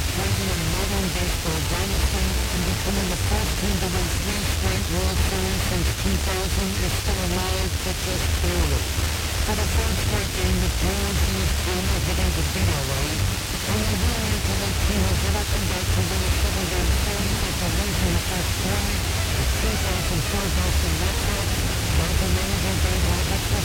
creating a modern baseball dynasty and becoming the first team to win 3 straight World Series since 2000 is still alive, but just barely. For the first straight game, the Brewers used Brewers against the DLA, and the winning Antelope team has never come back to win a 7-game series after losing the first 3 to 2004 Boston Red Sox. Local manager Dave Roberts was